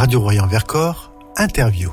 Radio Royan-Vercors, interview.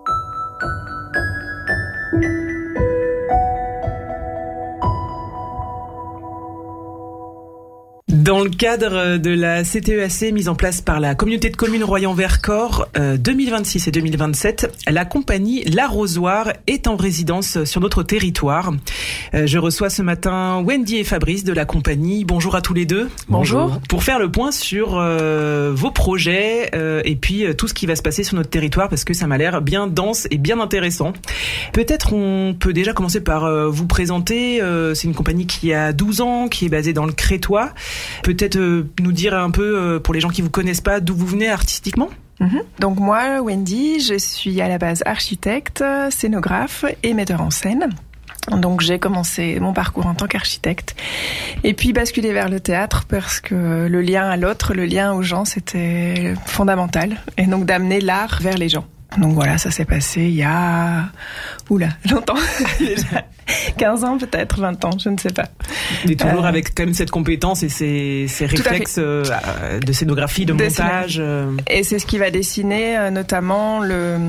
Dans le cadre de la CTEAC mise en place par la communauté de communes Royan-Vercors 2026 et 2027, la compagnie L'Arrosoir est en résidence sur notre territoire. Je reçois ce matin Wendy et Fabrice de la compagnie. Bonjour à tous les deux. Bonjour. Pour faire le point sur vos projets et puis tout ce qui va se passer sur notre territoire, parce que ça m'a l'air bien dense et bien intéressant. Peut-être on peut déjà commencer par vous présenter. C'est une compagnie qui a 12 ans, qui est basée dans le Crétois. Peut-être nous dire un peu, pour les gens qui vous connaissent pas, d'où vous venez artistiquement ? Donc moi, Wendy, je suis à la base architecte, scénographe et metteur en scène. Donc j'ai commencé mon parcours en tant qu'architecte et puis basculé vers le théâtre parce que le lien à l'autre, le lien aux gens, c'était fondamental. Et donc d'amener l'art vers les gens. Donc voilà, ça s'est passé il y a... longtemps. Déjà 15 ans peut-être, 20 ans, je ne sais pas. Mais toujours avec quand même cette compétence et ces réflexes de scénographie, de montage. Et c'est ce qui va dessiner notamment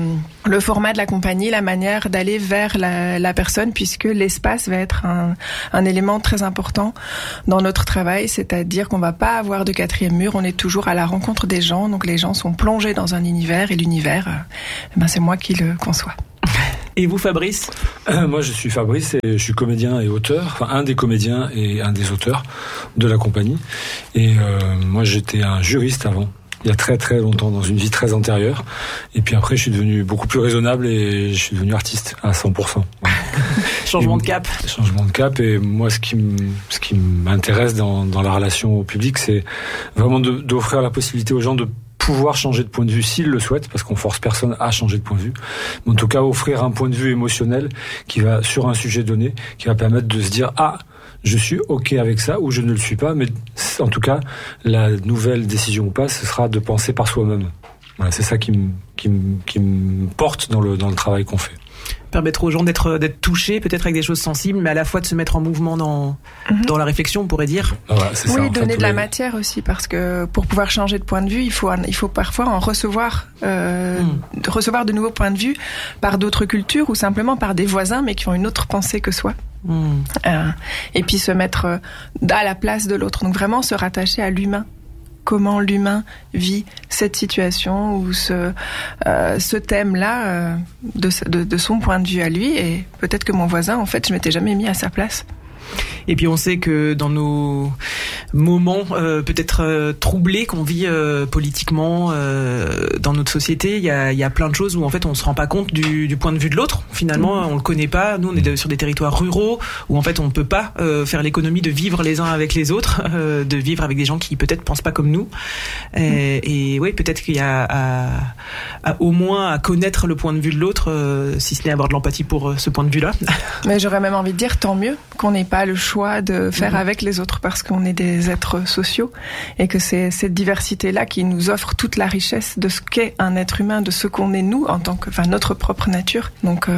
le format de la compagnie, la manière d'aller vers la personne, puisque l'espace va être un élément très important dans notre travail, c'est-à-dire qu'on va pas avoir de quatrième mur, on est toujours à la rencontre des gens, donc les gens sont plongés dans un univers et l'univers, c'est moi qui le conçois. Et vous, Fabrice ? Moi, je suis Fabrice et je suis comédien et auteur, enfin un des comédiens et un des auteurs de la compagnie. Et moi, j'étais un juriste avant, il y a très très longtemps, dans une vie très antérieure. Et puis après, je suis devenu beaucoup plus raisonnable et je suis devenu artiste à 100%. Changement de cap. Changement de cap. Et moi, ce qui m'intéresse dans la relation au public, c'est vraiment d'offrir la possibilité aux gens de pouvoir changer de point de vue s'ils le souhaitent, parce qu'on force personne à changer de point de vue. Mais en tout cas, offrir un point de vue émotionnel qui va, sur un sujet donné, qui va permettre de se dire, je suis OK avec ça, ou je ne le suis pas, mais en tout cas, la nouvelle décision ou pas, ce sera de penser par soi-même. Voilà, c'est ça qui me porte dans le travail qu'on fait. Permettre aux gens d'être touchés, peut-être avec des choses sensibles, mais à la fois de se mettre en mouvement dans la réflexion, on pourrait dire. Voilà, c'est ça, donner de la matière aussi, parce que pour pouvoir changer de point de vue, il faut parfois en recevoir de nouveaux points de vue par d'autres cultures ou simplement par des voisins, mais qui ont une autre pensée que soi. Et puis se mettre à la place de l'autre. Donc vraiment se rattacher à l'humain. Comment l'humain vit cette situation ou ce thème-là de son point de vue à lui. Et peut-être que mon voisin, en fait, je m'étais jamais mis à sa place. Et puis on sait que dans nos moments peut-être troublés qu'on vit politiquement dans notre société, il y a plein de choses où en fait on se rend pas compte du point de vue de l'autre. Finalement, on le connaît pas. Nous, on est sur des territoires ruraux où en fait on peut pas faire l'économie de vivre les uns avec les autres, de vivre avec des gens qui peut-être pensent pas comme nous. Et oui, peut-être qu'il y a au moins à connaître le point de vue de l'autre, si ce n'est avoir de l'empathie pour ce point de vue-là. Mais j'aurais même envie de dire tant mieux qu'on n'ait pas le choix de faire avec les autres, parce qu'on est des êtres sociaux et que c'est cette diversité-là qui nous offre toute la richesse de ce qu'est un être humain, de ce qu'on est nous en tant que, notre propre nature. Donc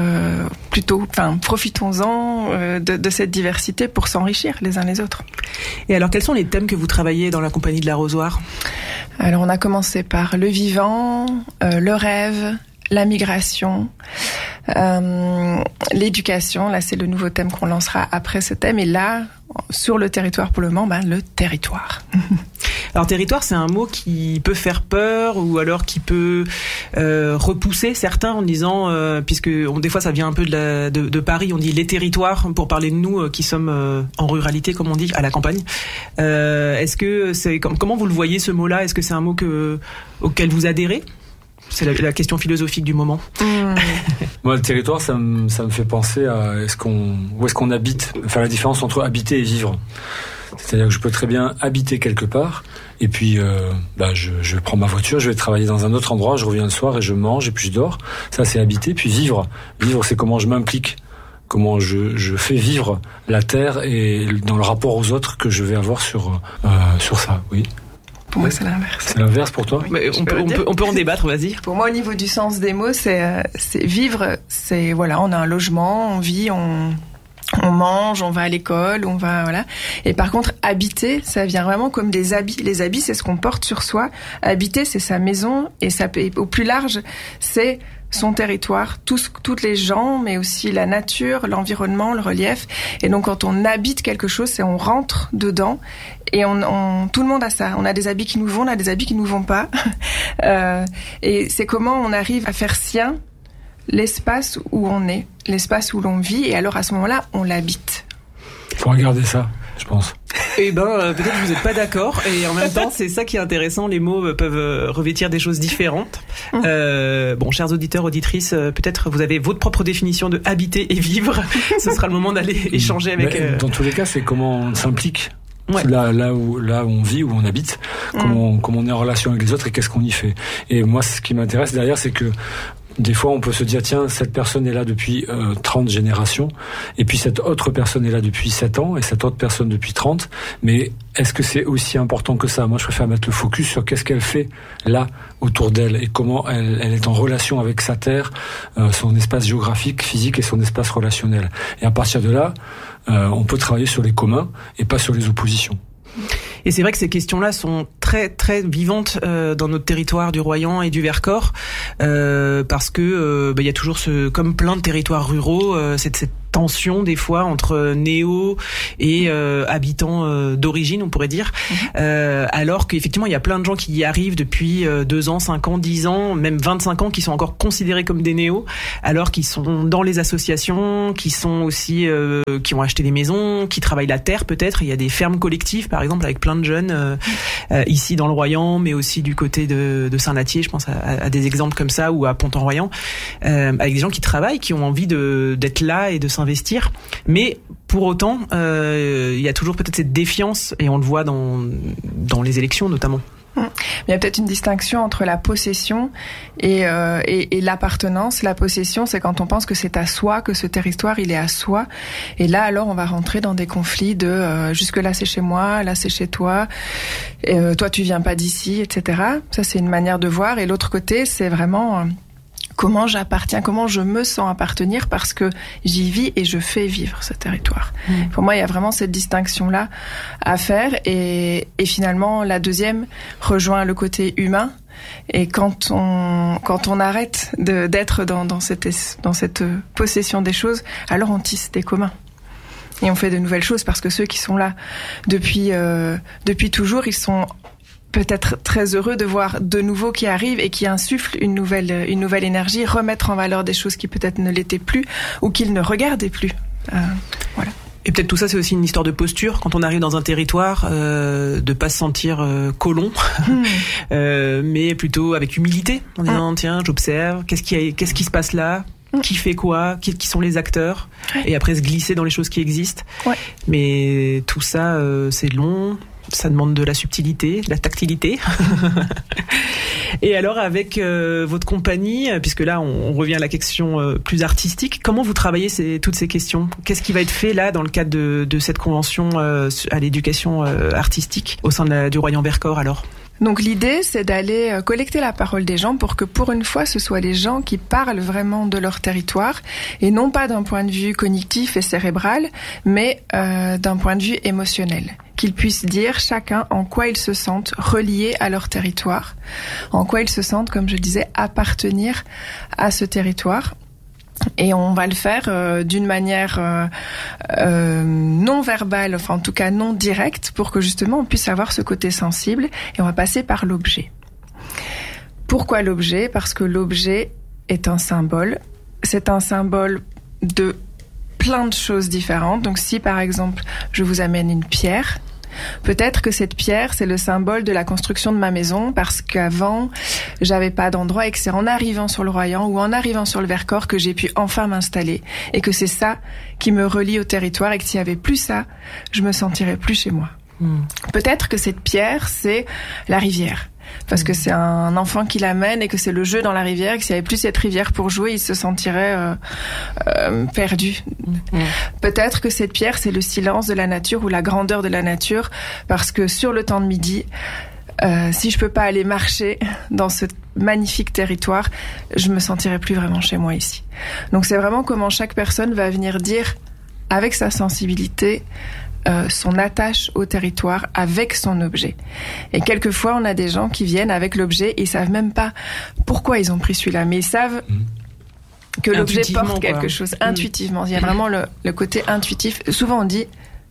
profitons-en de cette diversité pour s'enrichir les uns les autres. Et alors, quels sont les thèmes que vous travaillez dans la compagnie de l'Arrosoir ? Alors, on a commencé par le vivant, le rêve, la migration, l'éducation. Là, c'est le nouveau thème qu'on lancera après ce thème. Et là, sur le territoire pour le moment, le territoire. Alors, territoire, c'est un mot qui peut faire peur ou alors qui peut repousser certains en disant, puisque des fois ça vient un peu de Paris, on dit les territoires pour parler de nous qui sommes en ruralité, comme on dit, à la campagne. Est-ce que comment vous le voyez ce mot-là ? Est-ce que c'est un mot auquel vous adhérez ? C'est la question philosophique du moment. Moi, le territoire, ça me fait penser à où est-ce qu'on habite, faire la différence entre habiter et vivre. C'est-à-dire que je peux très bien habiter quelque part, et puis je prends ma voiture, je vais travailler dans un autre endroit, je reviens le soir et je mange et puis je dors. Ça, c'est habiter. Puis vivre, c'est comment je m'implique, comment je fais vivre la terre et dans le rapport aux autres que je vais avoir sur ça. Oui. Pour moi, c'est l'inverse. C'est l'inverse pour toi ? Mais on peut en débattre, vas-y. Pour moi, au niveau du sens des mots, c'est vivre, on a un logement, on vit, on On mange, on va à l'école, on va, voilà. Et par contre, habiter, ça vient vraiment comme des habits. Les habits, c'est ce qu'on porte sur soi. Habiter, c'est sa maison, et au plus large, c'est son territoire, toutes les gens, mais aussi la nature, l'environnement, le relief. Et donc, quand on habite quelque chose, c'est on rentre dedans, et tout le monde a ça. On a des habits qui nous vont, on a des habits qui nous vont pas. Et c'est comment on arrive à faire sien l'espace où on est, l'espace où l'on vit, et alors à ce moment-là, on l'habite. Faut regarder ça, je pense. Eh ben, peut-être que vous n'êtes pas d'accord, et en même temps, c'est ça qui est intéressant. Les mots peuvent revêtir des choses différentes. Bon, chers auditeurs, auditrices, peut-être vous avez votre propre définition de habiter et vivre. Ce sera le moment d'aller échanger avec. Dans tous les cas, c'est comment on s'implique. Ouais. Là où on vit, où on habite, comment on est en relation avec les autres et qu'est-ce qu'on y fait. Et moi, ce qui m'intéresse derrière, c'est que des fois, on peut se dire, tiens, cette personne est là depuis 30 générations, et puis cette autre personne est là depuis 7 ans, et cette autre personne depuis 30, mais est-ce que c'est aussi important que ça ? Moi, je préfère mettre le focus sur qu'est-ce qu'elle fait là, autour d'elle, et comment elle est en relation avec sa terre, son espace géographique, physique, et son espace relationnel. Et à partir de là, on peut travailler sur les communs, et pas sur les oppositions. Et c'est vrai que ces questions-là sont très très vivantes dans notre territoire du Royan et du Vercors, parce que y a toujours comme plein de territoires ruraux, cette tension des fois entre néo et habitants d'origine, on pourrait dire, alors qu'effectivement il y a plein de gens qui y arrivent depuis 2 ans, 5 ans, 10 ans, même 25 ans, qui sont encore considérés comme des néos, alors qu'ils sont dans les associations, qui sont aussi qui ont acheté des maisons, qui travaillent la terre peut-être. Il y a des fermes collectives par exemple avec plein de jeunes ici dans le Royan, mais aussi du côté de Saint-Nathier, je pense à des exemples comme ça, ou à Pont-en-Royan, avec des gens qui travaillent, qui ont envie d'être là et de s'investir, mais pour autant il y a toujours peut-être cette défiance, et on le voit dans les élections notamment. Il y a peut-être une distinction entre la possession et l'appartenance. La possession, c'est quand on pense que c'est à soi, que ce territoire, il est à soi. Et là, alors, on va rentrer dans des conflits de jusque-là, c'est chez moi, là, c'est chez toi, toi, tu viens pas d'ici, etc. Ça, c'est une manière de voir. Et l'autre côté, c'est vraiment comment j'appartiens, comment je me sens appartenir, parce que j'y vis et je fais vivre ce territoire. Pour moi, il y a vraiment cette distinction-là à faire, et finalement, la deuxième rejoint le côté humain. Et quand on arrête d'être dans cette possession des choses, alors on tisse des communs. Et on fait de nouvelles choses, parce que ceux qui sont là depuis toujours, ils sont peut-être très heureux de voir de nouveaux qui arrivent et qui insufflent une nouvelle énergie, remettre en valeur des choses qui peut-être ne l'étaient plus ou qu'ils ne regardaient plus. Voilà. Et peut-être tout ça, c'est aussi une histoire de posture. Quand on arrive dans un territoire, de pas se sentir colon, mais plutôt avec humilité, en disant tiens, j'observe, qu'est-ce qui se passe là, qui fait quoi, qui sont les acteurs, et après se glisser dans les choses qui existent. Ouais. Mais tout ça, c'est long. Ça demande de la subtilité, de la tactilité. Et alors, avec votre compagnie, puisque là, on revient à la question plus artistique, comment vous travaillez toutes ces questions ? Qu'est-ce qui va être fait là, dans le cadre de cette convention à l'éducation artistique au sein du Royan Vercors, alors ? Donc l'idée, c'est d'aller collecter la parole des gens pour que pour une fois, ce soit les gens qui parlent vraiment de leur territoire, et non pas d'un point de vue cognitif et cérébral, mais d'un point de vue émotionnel. Qu'ils puissent dire chacun en quoi ils se sentent reliés à leur territoire, en quoi ils se sentent, comme je disais, appartenir à ce territoire. Et on va le faire d'une manière non verbale, enfin en tout cas non directe, pour que justement on puisse avoir ce côté sensible, et on va passer par l'objet. Pourquoi l'objet ? Parce que l'objet est un symbole. C'est un symbole de plein de choses différentes. Donc si par exemple je vous amène une pierre, peut-être que cette pierre, c'est le symbole de la construction de ma maison, parce qu'avant, j'avais pas d'endroit, et que c'est en arrivant sur le Royan ou en arrivant sur le Vercors que j'ai pu enfin m'installer, et que c'est ça qui me relie au territoire, et que s'il y avait plus ça, je me sentirais plus chez moi. Peut-être que cette pierre, c'est la rivière, parce que c'est un enfant qui l'amène, et que c'est le jeu dans la rivière, et que s'il n'y avait plus cette rivière pour jouer, il se sentirait perdu. Peut-être que cette pierre, c'est le silence de la nature ou la grandeur de la nature, parce que sur le temps de midi, si je peux pas aller marcher dans ce magnifique territoire, je me sentirais plus vraiment chez moi ici. Donc c'est vraiment comment chaque personne va venir dire avec sa sensibilité, son attache au territoire avec son objet. Et quelquefois, on a des gens qui viennent avec l'objet et ils savent même pas pourquoi ils ont pris celui-là, mais ils savent que l'objet porte quelque chose intuitivement. Il y a vraiment le côté intuitif. Souvent, on dit...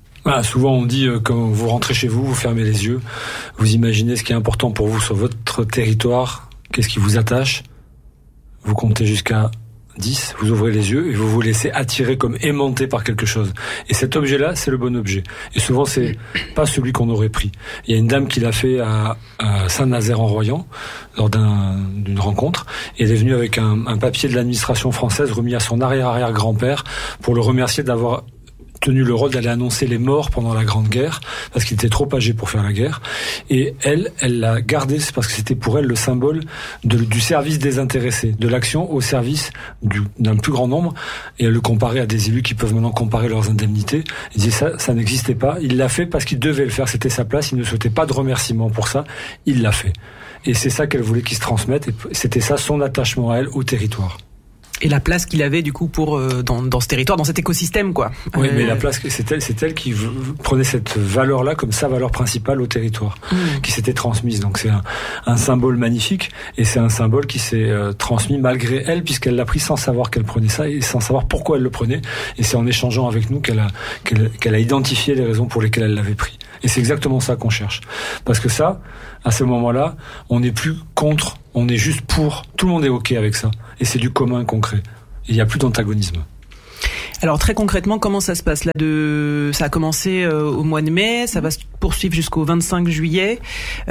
quand vous rentrez chez vous, vous fermez les yeux, vous imaginez ce qui est important pour vous sur votre territoire, qu'est-ce qui vous attache, vous comptez jusqu'à 10, vous ouvrez les yeux et vous vous laissez attirer comme aimanté par quelque chose. Et cet objet-là, c'est le bon objet. Et souvent, c'est pas celui qu'on aurait pris. Il y a une dame qui l'a fait à Saint-Nazaire-en-Royan lors d'une rencontre. Et elle est venue avec un papier de l'administration française remis à son arrière-arrière-grand-père pour le remercier d'avoir tenu le rôle d'aller annoncer les morts pendant la Grande Guerre, parce qu'il était trop âgé pour faire la guerre. Et elle l'a gardé, c'est parce que c'était pour elle le symbole du service désintéressé, de l'action au service d'un plus grand nombre. Et elle le comparait à des élus qui peuvent maintenant comparer leurs indemnités. Il disait ça n'existait pas. Il l'a fait parce qu'il devait le faire, c'était sa place. Il ne souhaitait pas de remerciement pour ça. Il l'a fait. Et c'est ça qu'elle voulait qu'il se transmette. Et c'était ça son attachement à elle, au territoire. Et la place qu'il avait du coup pour dans ce territoire, dans cet écosystème, quoi. Oui, mais la place, c'est elle qui prenait cette valeur-là comme sa valeur principale au territoire, qui s'était transmise. Donc c'est un symbole magnifique, et c'est un symbole qui s'est transmis malgré elle, puisqu'elle l'a pris sans savoir qu'elle prenait ça et sans savoir pourquoi elle le prenait. Et c'est en échangeant avec nous qu'elle a identifié les raisons pour lesquelles elle l'avait pris. Et c'est exactement ça qu'on cherche. Parce que ça, à ce moment-là, on n'est plus contre, on est juste pour. Tout le monde est OK avec ça. Et c'est du commun qu'on crée. Il n'y a plus d'antagonisme. Alors très concrètement, comment ça se passe là ça a commencé au mois de mai, ça va se poursuivre jusqu'au 25 juillet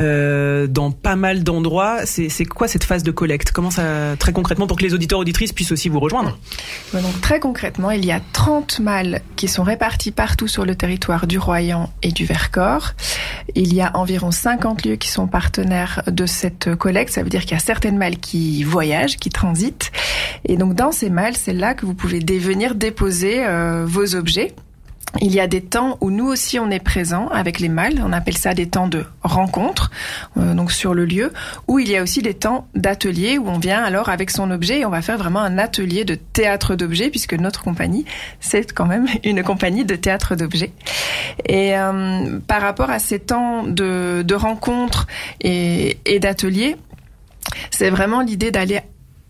dans pas mal d'endroits. C'est quoi cette phase de collecte? Comment ça, très concrètement, pour que les auditeurs auditrices puissent aussi vous rejoindre? Donc très concrètement, il y a 30 mâles qui sont répartis partout sur le territoire du Royan et du Vercors. Il y a environ 50 lieux qui sont partenaires de cette collecte. Ça veut dire qu'il y a certaines mâles qui voyagent, qui transitent. Et donc dans ces mâles, c'est là que vous pouvez venir déposer vos objets. Il y a des temps où nous aussi on est présents avec les mâles, on appelle ça des temps de rencontre, donc sur le lieu, où il y a aussi des temps d'atelier où on vient alors avec son objet et on va faire vraiment un atelier de théâtre d'objets, puisque notre compagnie, c'est quand même une compagnie de théâtre d'objets. Et par rapport à ces temps de rencontre et d'atelier, c'est vraiment l'idée d'aller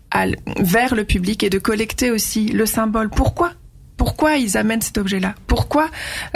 vers le public et de collecter aussi le symbole. Pourquoi ils amènent cet objet-là? Pourquoi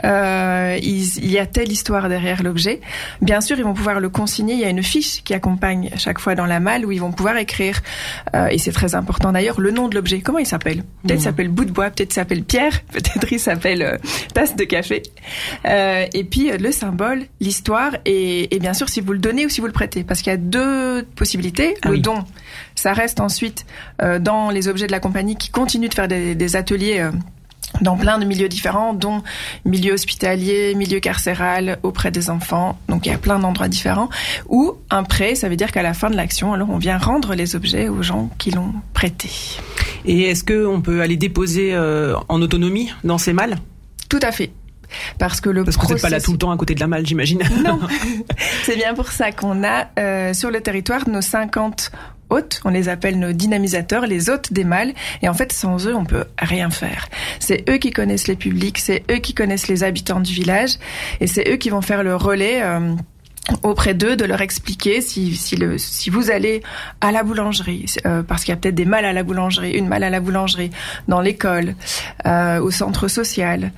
il y a telle histoire derrière l'objet? Bien sûr, ils vont pouvoir le consigner. Il y a une fiche qui accompagne chaque fois dans la malle où ils vont pouvoir écrire, et c'est très important d'ailleurs, le nom de l'objet. Comment il s'appelle? Peut-être il s'appelle bout de bois, peut-être il s'appelle pierre, peut-être il s'appelle tasse de café. Et puis le symbole, l'histoire, et bien sûr si vous le donnez ou si vous le prêtez. Parce qu'il y a deux possibilités. Le don, ça reste ensuite dans les objets de la compagnie qui continuent de faire des ateliers dans plein de milieux différents, dont milieu hospitalier, milieu carcéral, auprès des enfants. Donc il y a plein d'endroits différents. Ou un prêt, ça veut dire qu'à la fin de l'action, alors on vient rendre les objets aux gens qui l'ont prêté. Et est-ce qu'on peut aller déposer en autonomie dans ces malles? Tout à fait. Parce que vous n'êtes pas là tout le temps à côté de la malle, j'imagine. Non, c'est bien pour ça qu'on a sur le territoire nos 50 hôtes, on les appelle nos dynamisateurs, les hôtes des mâles, et en fait sans eux on peut rien faire. C'est eux qui connaissent les publics, c'est eux qui connaissent les habitants du village, et c'est eux qui vont faire le relais auprès d'eux, de leur expliquer si vous allez à la boulangerie, parce qu'il y a peut-être des mâles à la boulangerie, une mâle à la boulangerie, dans l'école, au centre social,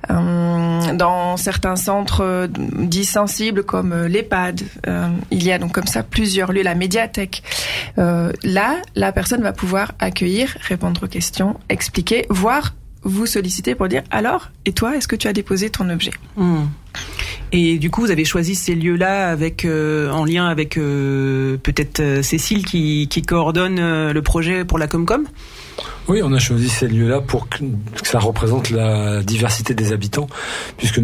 dans certains centres dits sensibles comme l'EHPAD, il y a donc comme ça plusieurs lieux, la médiathèque. Là, la personne va pouvoir accueillir, répondre aux questions, expliquer, voire vous solliciter pour dire « Alors, et toi, est-ce que tu as déposé ton objet ?» Et du coup, vous avez choisi ces lieux-là en lien avec peut-être Cécile qui coordonne le projet pour la Comcom ? Oui, on a choisi ces lieux-là pour que ça représente la diversité des habitants, puisque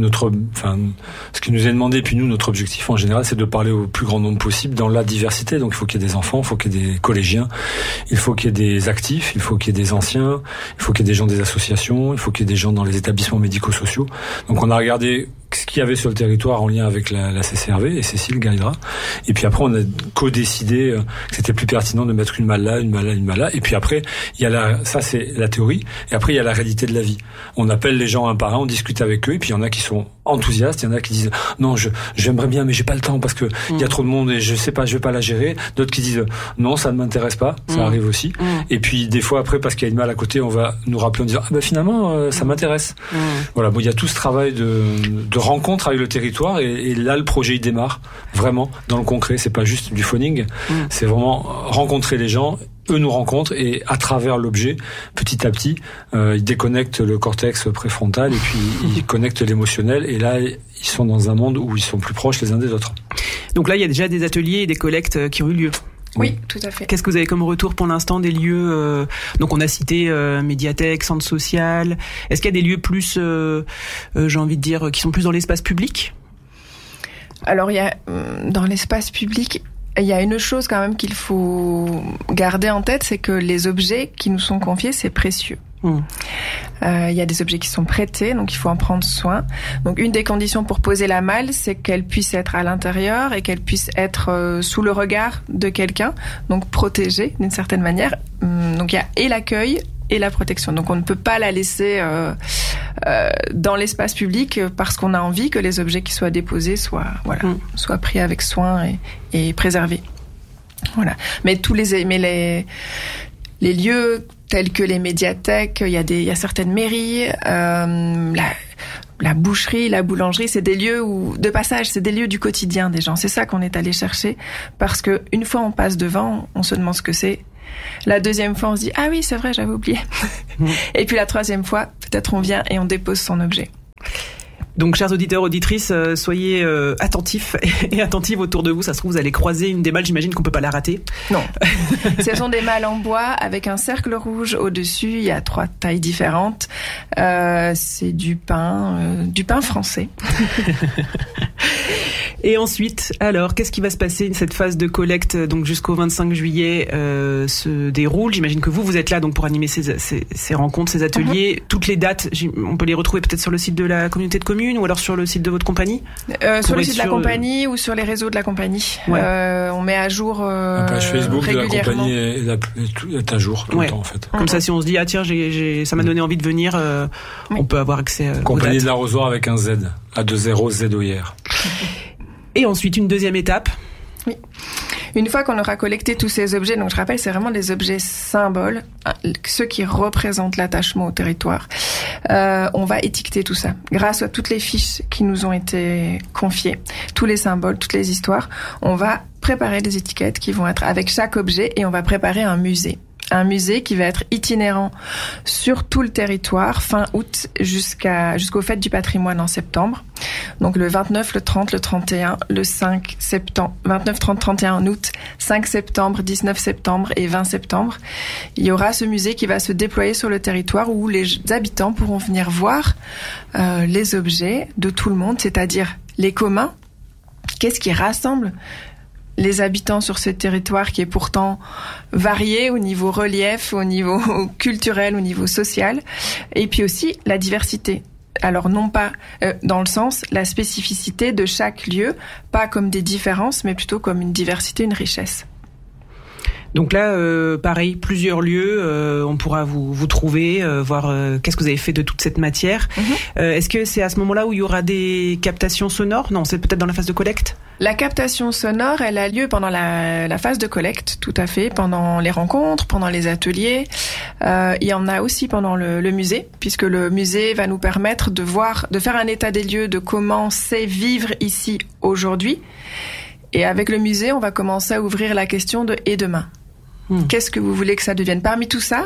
ce qui nous est demandé, puis nous, notre objectif en général, c'est de parler au plus grand nombre possible dans la diversité. Donc il faut qu'il y ait des enfants, il faut qu'il y ait des collégiens, il faut qu'il y ait des actifs, il faut qu'il y ait des anciens, il faut qu'il y ait des gens des associations, il faut qu'il y ait des gens dans les établissements médico-sociaux. Donc on a regardé ce qu'il y avait sur le territoire en lien avec la CCRV et Cécile guidera. Et puis après, on a co-décidé que c'était plus pertinent de mettre une malle là, une malle là, une malle là. Et puis après, il y a ça c'est la théorie. Et après il y a la réalité de la vie. On appelle les gens un par un, on discute avec eux, et puis il y en a qui sont enthousiastes, il y en a qui disent non, j'aimerais bien, mais j'ai pas le temps parce que il y a trop de monde et je sais pas, je vais pas la gérer. D'autres qui disent non, ça ne m'intéresse pas, ça arrive aussi. Et puis des fois après, parce qu'il y a une malle à côté, on va nous rappeler en disant finalement ça m'intéresse. Voilà, bon, il y a tout ce travail de rencontre avec le territoire, et là le projet il démarre vraiment dans le concret. C'est pas juste du phoning, c'est vraiment rencontrer les gens. Eux nous rencontrent, et à travers l'objet, petit à petit, ils déconnectent le cortex préfrontal, et puis ils connectent l'émotionnel, et là ils sont dans un monde où ils sont plus proches les uns des autres. Donc là il y a déjà des ateliers et des collectes qui ont eu lieu. Oui, tout à fait. Qu'est-ce que vous avez comme retour pour l'instant des lieux donc on a cité médiathèque, centre social. Est-ce qu'il y a des lieux plus, j'ai envie de dire, qui sont plus dans l'espace public ? Alors il y a dans l'espace public, il y a une chose quand même qu'il faut garder en tête, c'est que les objets qui nous sont confiés, c'est précieux. Il y a des objets qui sont prêtés, donc il faut en prendre soin. Donc une des conditions pour poser la malle, c'est qu'elle puisse être à l'intérieur et qu'elle puisse être sous le regard de quelqu'un, donc protégée d'une certaine manière. Donc il y a et l'accueil et la protection. Donc on ne peut pas la laisser dans l'espace public parce qu'on a envie que les objets qui soient déposés soient pris avec soin et préservés. Voilà. Mais les lieux tels que les médiathèques, il y a certaines mairies, la boucherie, la boulangerie, c'est des lieux de passage, c'est des lieux du quotidien des gens. C'est ça qu'on est allé chercher, parce que une fois on passe devant, on se demande ce que c'est. La deuxième fois, on se dit ah oui, c'est vrai, j'avais oublié. Et puis la troisième fois, peut-être on vient et on dépose son objet. Donc, chers auditeurs, auditrices, soyez attentifs et attentives autour de vous. Ça se trouve, vous allez croiser une des malles, j'imagine qu'on peut pas la rater. Non. Ce sont des malles en bois avec un cercle rouge au-dessus. Il y a 3 tailles différentes. C'est du pain français. Et ensuite, alors, qu'est-ce qui va se passer? Cette phase de collecte, donc jusqu'au 25 juillet, se déroule. J'imagine que vous êtes là donc pour animer ces rencontres, ces ateliers. Toutes les dates, on peut les retrouver peut-être sur le site de la communauté de communes ou alors sur le site de votre compagnie? Sur le site de la compagnie ou sur les réseaux de la compagnie. Ouais. On met à jour la page Facebook de la compagnie est à jour tout le temps en fait. Comme ça, si on se dit ah tiens, ça m'a donné envie de venir, on peut avoir accès. Compagnie de l'Arrosoir avec un Z, A2-0 Z-O-I-R. Et ensuite, une deuxième étape. Oui. Une fois qu'on aura collecté tous ces objets, donc je rappelle, c'est vraiment des objets symboles, ceux qui représentent l'attachement au territoire. On va étiqueter tout ça. Grâce à toutes les fiches qui nous ont été confiées, tous les symboles, toutes les histoires, on va préparer des étiquettes qui vont être avec chaque objet et on va préparer un musée. Un musée qui va être itinérant sur tout le territoire, fin août jusqu'aux fêtes du patrimoine en septembre. Donc le 29, le 30, le 31, le 5 septembre, 29, 30, 31 août, 5 septembre, 19 septembre et 20 septembre. Il y aura ce musée qui va se déployer sur le territoire où les habitants pourront venir voir les objets de tout le monde, c'est-à-dire les communs. Qu'est-ce qui rassemble les habitants sur ce territoire qui est pourtant varié au niveau relief, au niveau culturel, au niveau social, et puis aussi la diversité. Alors non pas dans le sens la spécificité de chaque lieu, pas comme des différences, mais plutôt comme une diversité, une richesse. Donc là, pareil, plusieurs lieux, on pourra vous trouver, voir qu'est-ce que vous avez fait de toute cette matière. Est-ce que c'est à ce moment-là où il y aura des captations sonores? Non, c'est peut-être dans la phase de collecte? La captation sonore, elle a lieu pendant la phase de collecte, tout à fait, pendant les rencontres, pendant les ateliers. Il y en a aussi pendant le musée, puisque le musée va nous permettre de faire un état des lieux de comment c'est vivre ici aujourd'hui. Et avec le musée, on va commencer à ouvrir la question de « et demain ». Qu'est-ce que vous voulez que ça devienne? Parmi tout ça,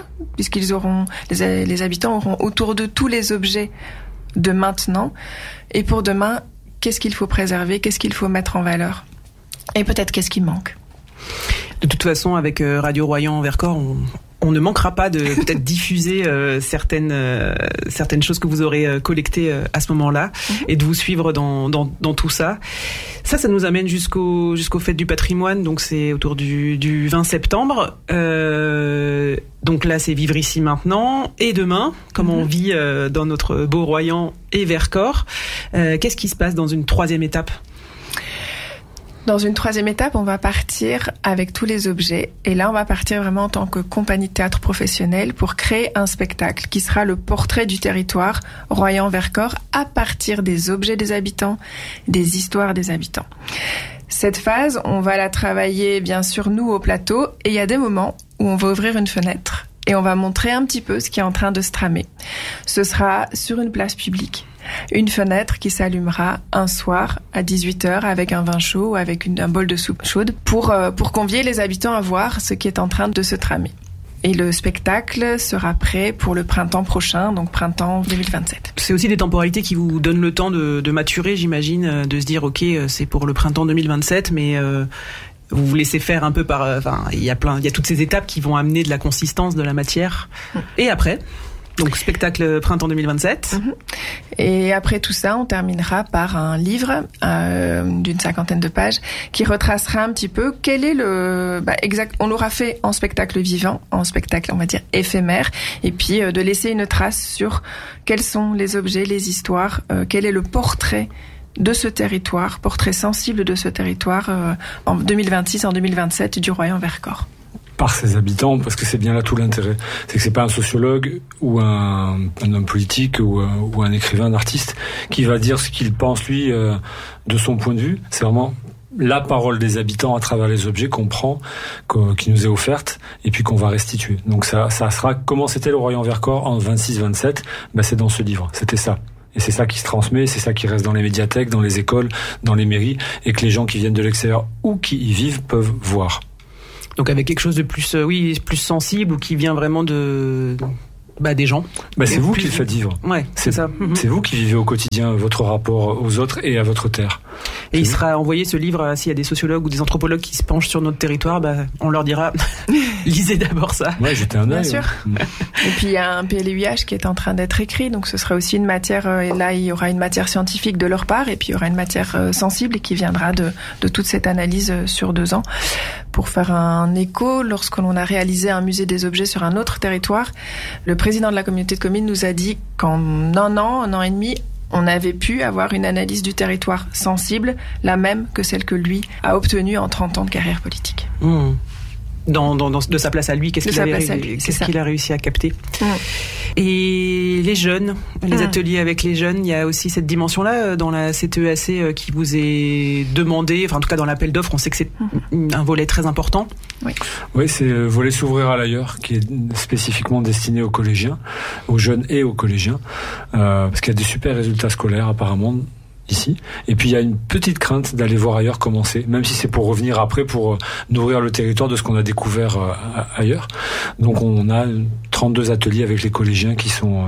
les habitants auront autour de tous les objets de maintenant. Et pour demain, qu'est-ce qu'il faut préserver? Qu'est-ce qu'il faut mettre en valeur? Et peut-être qu'est-ce qui manque? De toute façon, avec Radio Royan Vercors, on ne manquera pas de peut-être diffuser certaines choses que vous aurez collectées à ce moment-là et de vous suivre dans tout ça. Ça nous amène jusqu'aux fêtes du patrimoine, donc c'est autour du 20 septembre. Donc là, c'est vivre ici maintenant et demain, comme on vit dans notre beau Royan et Vercors. Qu'est-ce qui se passe dans une troisième étape? Dans une troisième étape, on va partir avec tous les objets. Et là, on va partir vraiment en tant que compagnie de théâtre professionnelle pour créer un spectacle qui sera le portrait du territoire Royan-Vercors à partir des objets des habitants, des histoires des habitants. Cette phase, on va la travailler bien sûr nous au plateau et il y a des moments où on va ouvrir une fenêtre et on va montrer un petit peu ce qui est en train de se tramer. Ce sera sur une place publique. Une fenêtre qui s'allumera un soir à 18h avec un vin chaud ou avec un bol de soupe chaude pour convier les habitants à voir ce qui est en train de se tramer. Et le spectacle sera prêt pour le printemps prochain, donc printemps 2027. C'est aussi des temporalités qui vous donnent le temps de maturer, j'imagine, de se dire ok, c'est pour le printemps 2027, mais vous vous laissez faire un peu par. Enfin, il y a toutes ces étapes qui vont amener de la consistance de la matière. Et après. Donc spectacle printemps 2027. Et après tout ça, on terminera par un livre d'une 50aine de pages qui retracera un petit peu quel est on l'aura fait en spectacle vivant, en spectacle on va dire éphémère, et puis de laisser une trace sur quels sont les objets, les histoires, quel est le portrait de ce territoire, portrait sensible de ce territoire en 2026, en 2027 du Royan-Vercors. Par ses habitants, parce que c'est bien là tout l'intérêt. C'est que c'est pas un sociologue ou un homme politique ou un écrivain, un artiste qui va dire ce qu'il pense lui de son point de vue. C'est vraiment la parole des habitants à travers les objets qu'on prend, qui nous est offerte et puis qu'on va restituer. Donc ça sera comment c'était le Royan-Vercors en 26-27. C'est dans ce livre. C'était ça. Et c'est ça qui se transmet, c'est ça qui reste dans les médiathèques, dans les écoles, dans les mairies, et que les gens qui viennent de l'extérieur ou qui y vivent peuvent voir. Donc avec quelque chose de plus, plus sensible ou qui vient vraiment des gens. C'est vous qui le faites vivre. Ouais, c'est ça. C'est vous qui vivez au quotidien votre rapport aux autres et à votre terre. Et il sera envoyé ce livre s'il y a des sociologues ou des anthropologues qui se penchent sur notre territoire, on leur dira lisez d'abord ça. Ouais, jetez un œil. Bien sûr. Et puis il y a un PLUIH qui est en train d'être écrit, donc ce sera aussi une matière. Et là, il y aura une matière scientifique de leur part, et puis il y aura une matière sensible qui viendra de toute cette analyse sur 2 ans. Pour faire un écho, lorsqu'on a réalisé un musée des objets sur un autre territoire, le président de la communauté de communes nous a dit qu'en un an et demi, on avait pu avoir une analyse du territoire sensible, la même que celle que lui a obtenue en 30 ans de carrière politique. De sa place à lui, qu'est-ce qu'il a réussi à capter. Et les jeunes, les ateliers avec les jeunes, il y a aussi cette dimension-là dans la CTEAC qui vous est demandée, enfin en tout cas dans l'appel d'offres, on sait que c'est un volet très important. Oui, c'est le volet s'ouvrir à l'ailleurs qui est spécifiquement destiné aux collégiens, aux jeunes et aux collégiens, parce qu'il y a des super résultats scolaires apparemment ici. Et puis il y a une petite crainte d'aller voir ailleurs commencer, même si c'est pour revenir après pour nourrir le territoire de ce qu'on a découvert ailleurs. Donc on a 32 ateliers avec les collégiens qui sont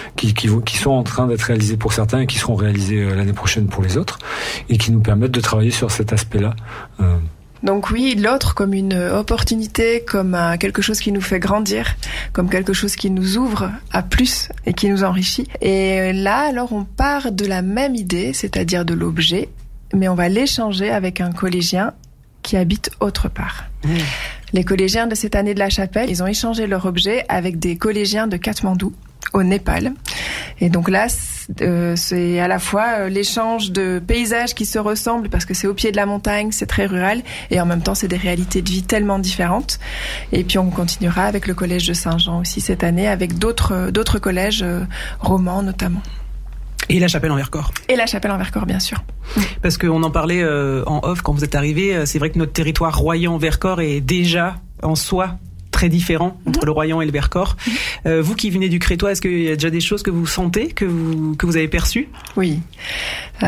en train d'être réalisés pour certains et qui seront réalisés l'année prochaine pour les autres et qui nous permettent de travailler sur cet aspect-là. Donc oui, l'autre comme une opportunité, comme quelque chose qui nous fait grandir, comme quelque chose qui nous ouvre à plus et qui nous enrichit. Et là, alors, on part de la même idée, c'est-à-dire de l'objet, mais on va l'échanger avec un collégien qui habite autre part. Les collégiens de cette année de la Chapelle, ils ont échangé leur objet avec des collégiens de Katmandou, au Népal. Et donc là, c'est à la fois l'échange de paysages qui se ressemblent parce que c'est au pied de la montagne, c'est très rural, et en même temps c'est des réalités de vie tellement différentes. Et puis on continuera avec le collège de Saint-Jean aussi cette année, avec d'autres collèges romans notamment. Et la Chapelle en Vercors. Et la Chapelle en Vercors, bien sûr. Parce qu'on en parlait en off quand vous êtes arrivés, c'est vrai que notre territoire Royan-Vercors est déjà en soi très différent entre le Royan et le Vercors. Vous qui venez du Crétois, est-ce qu'il y a déjà des choses que vous sentez, que vous avez perçues ? Oui. Il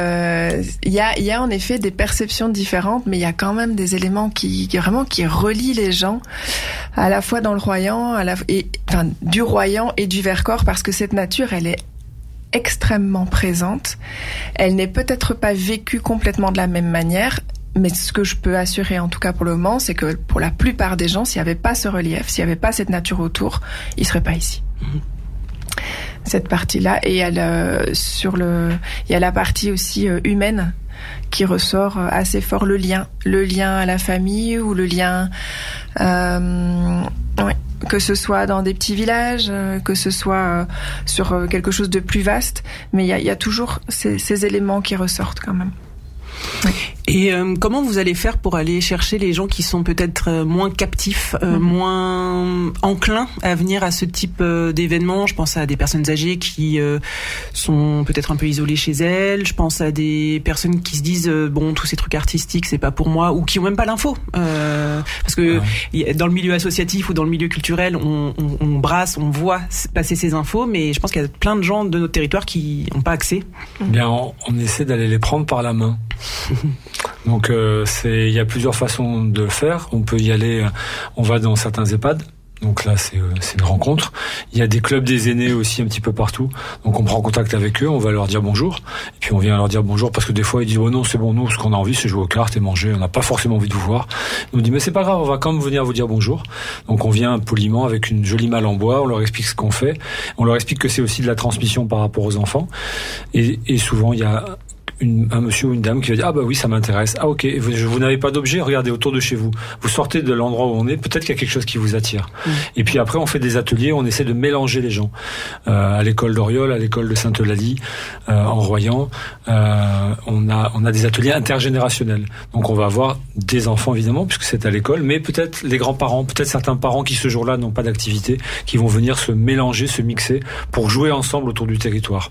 y a en effet des perceptions différentes, mais il y a quand même des éléments qui relient les gens, à la fois dans le Royan, du Royan et du Vercors, parce que cette nature, elle est extrêmement présente. Elle n'est peut-être pas vécue complètement de la même manière, mais ce que je peux assurer, en tout cas pour le moment, c'est que pour la plupart des gens, s'il n'y avait pas ce relief, s'il n'y avait pas cette nature autour, ils ne seraient pas ici. Cette partie-là. Et il y a la partie aussi humaine qui ressort assez fort, le lien à la famille ou le lien... que ce soit dans des petits villages, que ce soit sur quelque chose de plus vaste, mais il y a toujours ces éléments qui ressortent quand même. Oui. Et comment vous allez faire pour aller chercher les gens qui sont peut-être moins captifs, moins enclins à venir à ce type d'événements? Je pense à des personnes âgées qui sont peut-être un peu isolées chez elles. Je pense à des personnes qui se disent bon, tous ces trucs artistiques, c'est pas pour moi, ou qui ont même pas l'info. Parce que dans le milieu associatif ou dans le milieu culturel, on brasse, on voit passer ces infos, mais je pense qu'il y a plein de gens de notre territoire qui n'ont pas accès. Bien, on essaie d'aller les prendre par la main. Donc il y a plusieurs façons de le faire. On peut y aller, on va dans certains EHPAD. Donc là, c'est une rencontre. Il y a des clubs des aînés aussi un petit peu partout. Donc on prend contact avec eux, on va leur dire bonjour. Et puis on vient leur dire bonjour parce que des fois ils disent non, c'est bon, nous ce qu'on a envie c'est jouer aux cartes et manger. On n'a pas forcément envie de vous voir. On dit mais c'est pas grave, on va quand même venir vous dire bonjour. Donc on vient poliment avec une jolie malle en bois. On leur explique ce qu'on fait. On leur explique que c'est aussi de la transmission par rapport aux enfants. Et souvent il y a un monsieur ou une dame qui va dire ah bah oui ça m'intéresse, ah ok, vous n'avez pas d'objet, regardez autour de chez vous, vous sortez de l'endroit où on est, peut-être qu'il y a quelque chose qui vous attire. Et puis après on fait des ateliers, on essaie de mélanger les gens à l'école d'Oriol, à l'école de Sainte-Eulalie, en Royan, on a des ateliers intergénérationnels, donc on va avoir des enfants évidemment puisque c'est à l'école, mais peut-être les grands-parents, peut-être certains parents qui ce jour-là n'ont pas d'activité, qui vont venir se mélanger, se mixer pour jouer ensemble autour du territoire.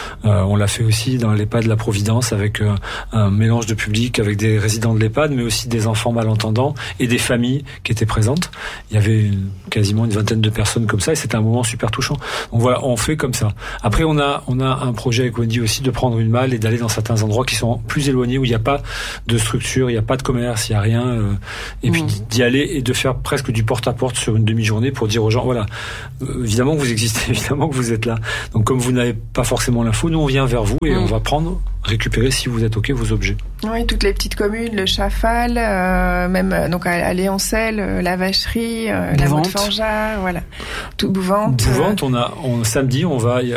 On l'a fait aussi dans l'EHPAD de la Providence avec un mélange de public, avec des résidents de l'EHPAD, mais aussi des enfants malentendants et des familles qui étaient présentes. Il y avait quasiment une vingtaine de personnes comme ça et c'était un moment super touchant. Donc voilà, on fait comme ça. Après, on a un projet avec Wendy aussi de prendre une malle et d'aller dans certains endroits qui sont plus éloignés, où il n'y a pas de structure, il n'y a pas de commerce, il n'y a rien. Et puis d'y aller et de faire presque du porte-à-porte sur une demi-journée pour dire aux gens, voilà, évidemment que vous existez, évidemment que vous êtes là. Donc comme vous n'avez pas forcément l'info, nous on vient vers vous et on va récupérer, si vous êtes OK, vos objets. Oui, toutes les petites communes, le Chafal, même donc à Léoncel, la Vacherie, la Motte-Fangeat, voilà, tout Bouvante. Bouvante, samedi, on va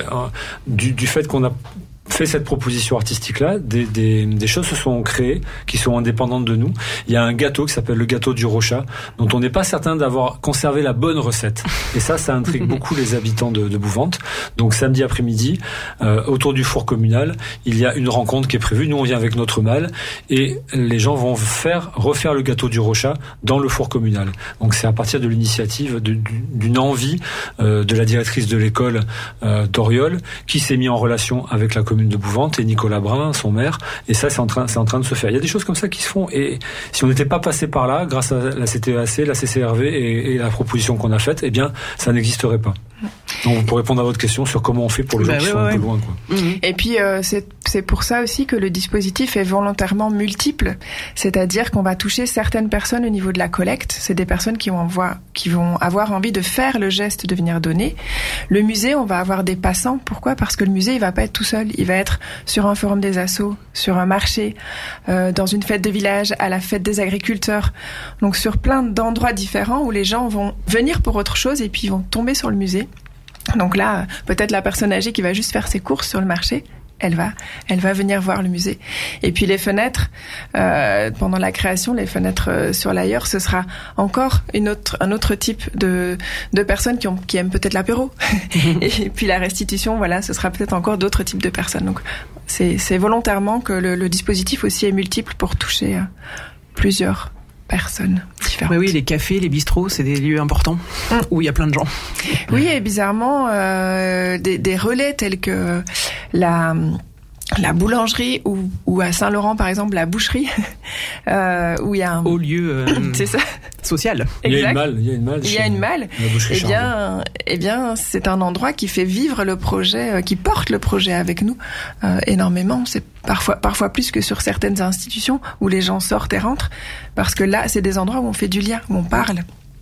du fait qu'on a fait cette proposition artistique-là, des choses se sont créées qui sont indépendantes de nous. Il y a un gâteau qui s'appelle le gâteau du Rochat, dont on n'est pas certain d'avoir conservé la bonne recette. Et ça intrigue beaucoup les habitants de Bouvante. Donc samedi après-midi, autour du four communal, il y a une rencontre qui est prévue. Nous, on vient avec notre malle et les gens vont refaire le gâteau du Rochat dans le four communal. Donc c'est à partir de l'initiative d'une envie de la directrice de l'école d'Oriol, qui s'est mis en relation avec la commune de Bouvante et Nicolas Brun, son maire, et ça c'est en train de se faire. Il y a des choses comme ça qui se font, et si on n'était pas passé par là, grâce à la CTEAC, la CCRV et la proposition qu'on a faite, eh bien ça n'existerait pas. Donc pour répondre à votre question sur comment on fait pour les gens qui sont un peu loin, quoi. Et puis c'est pour ça aussi que le dispositif est volontairement multiple, c'est-à-dire qu'on va toucher certaines personnes au niveau de la collecte. C'est des personnes qui vont avoir envie de faire le geste de venir donner. Le musée, on va avoir des passants. Pourquoi ? Parce que le musée, il va pas être tout seul. Il va être sur un forum des assos, sur un marché, dans une fête de village, à la fête des agriculteurs. Donc sur plein d'endroits différents où les gens vont venir pour autre chose et puis ils vont tomber sur le musée. Donc là, peut-être la personne âgée qui va juste faire ses courses sur le marché, elle va venir voir le musée. Et puis les fenêtres, pendant la création, les fenêtres sur l'ailleurs, ce sera encore un autre type de personnes qui aiment peut-être l'apéro. Et puis la restitution, voilà, ce sera peut-être encore d'autres types de personnes. Donc c'est volontairement que le dispositif aussi est multiple pour toucher plusieurs personnes différentes. Oui, les cafés, les bistrots, c'est des lieux importants où il y a plein de gens. Oui, et bizarrement, des relais tels que la boulangerie ou à Saint-Laurent, par exemple, la boucherie, où il y a un haut lieu c'est ça. social. Il Exact. y a une malle. Eh bien, c'est un endroit qui fait vivre le projet, qui porte le projet avec nous énormément. C'est parfois plus que sur certaines institutions où les gens sortent et rentrent, parce que là, c'est des endroits où on fait du lien, où on parle.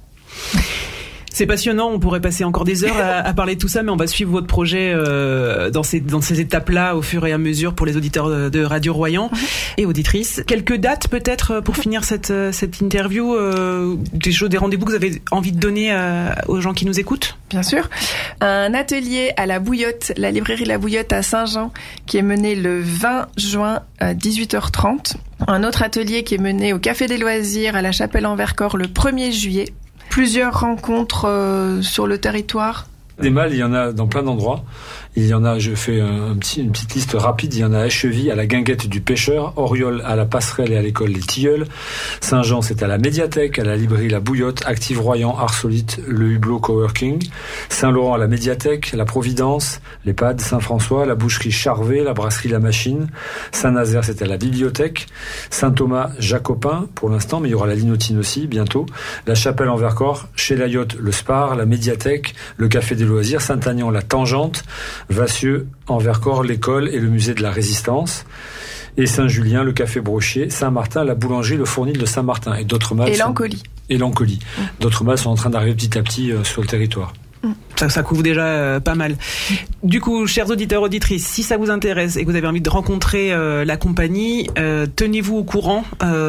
C'est passionnant, on pourrait passer encore des heures à parler de tout ça, mais on va suivre votre projet dans ces étapes-là au fur et à mesure pour les auditeurs de Radio Royan et auditrices. Quelques dates peut-être pour finir cette interview, des rendez-vous que vous avez envie de donner aux gens qui nous écoutent ? Bien sûr. Un atelier à la Bouillotte, la librairie La Bouillotte à Saint-Jean, qui est mené le 20 juin à 18h30. Un autre atelier qui est mené au Café des Loisirs à la Chapelle-en-Vercors le 1er juillet. Plusieurs rencontres sur le territoire Des malles, il y en a dans plein d'endroits. Il y en a, je fais une petite liste rapide, il y en a à Echeville, à la Guinguette du Pêcheur, Oriol, à la Passerelle et à l'école Les Tilleuls, Saint-Jean, c'est à la Médiathèque, à la librairie La Bouillotte, Active-Royan, Arsolite, le Hublot Coworking, Saint-Laurent à la Médiathèque, la Providence, l'EHPAD, Saint-François, la boucherie Charvet, la brasserie La Machine, Saint-Nazaire, c'est à la bibliothèque, Saint-Thomas, Jacopin, pour l'instant, mais il y aura la Linotine aussi, bientôt, la Chapelle en Vercors, chez la Yotte, le Spar, la Médiathèque, le Café des Loisirs, Saint-Agnan, la Tangente, Vassieux, en Vercors, l'école et le musée de la Résistance. Et Saint-Julien, le Café Brochier, Saint-Martin, la boulangerie, le Fournil de Saint-Martin. Et d'autres malles. Et l'Ancoly. D'autres malles sont en train d'arriver petit à petit sur le territoire. Ça couvre déjà pas mal. Du coup, chers auditeurs, auditrices, si ça vous intéresse et que vous avez envie de rencontrer la compagnie, tenez-vous au courant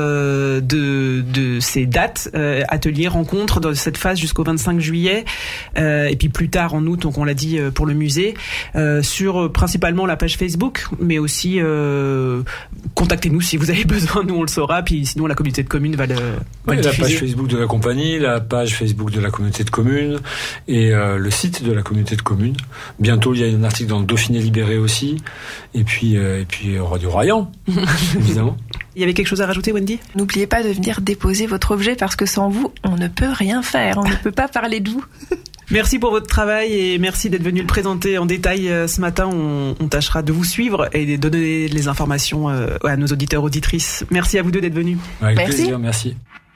de ces dates, ateliers, rencontres, dans cette phase jusqu'au 25 juillet, et puis plus tard en août, donc on l'a dit pour le musée, sur principalement la page Facebook, mais aussi contactez-nous si vous avez besoin, nous on le saura, puis sinon la communauté de communes va le la diffuser. page Facebook de la compagnie, la page Facebook de la communauté de communes et le site de la communauté de communes. Bientôt, il y a un article dans le Dauphiné Libéré aussi. Et puis Radio Royan, évidemment. Il y avait quelque chose à rajouter, Wendy ? N'oubliez pas de venir déposer votre objet parce que sans vous, on ne peut rien faire. On ne peut pas parler de vous. Merci pour votre travail et merci d'être venu le présenter en détail ce matin. On tâchera de vous suivre et de donner les informations à nos auditeurs, auditrices. Merci à vous deux d'être venus. Avec plaisir, merci.